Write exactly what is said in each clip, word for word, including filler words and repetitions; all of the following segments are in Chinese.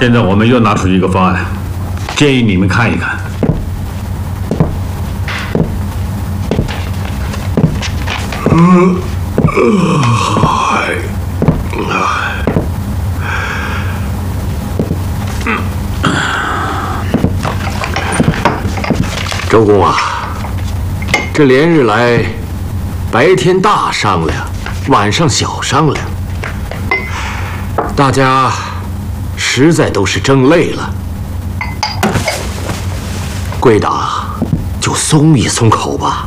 现在我们又拿出一个方案，建议你们看一看。嗯，哎， 周公啊，这连日来，白天大商量，晚上小商量，大家实在都是争累了。贵党就松一松口吧。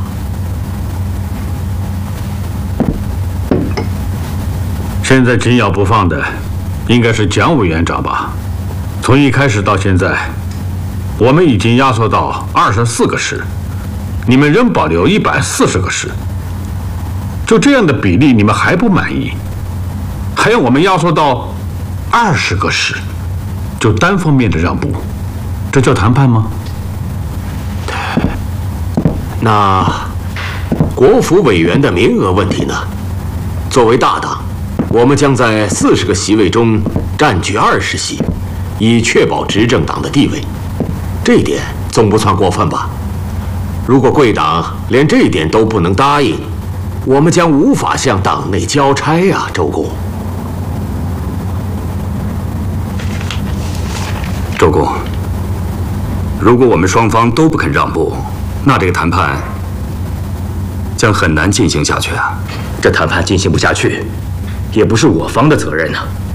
现在紧咬不放的，应该是蒋委员长吧？从一开始到现在，我们已经压缩到二十四个师，你们仍保留一百四十个师。就这样的比例，你们还不满意？还要我们压缩到二十个师，就单方面的让步，这叫谈判吗？ 那国府委员的名额问题呢？作为大党，我们将在四十个席位中占据二十席，以确保执政党的地位。这一点总不算过分吧？如果贵党连这一点都不能答应，我们将无法向党内交差呀，周公。 周公，如果我们双方都不肯让步，那这个谈判将很难进行下去啊。 这谈判进行不下去，也不是我方的责任啊。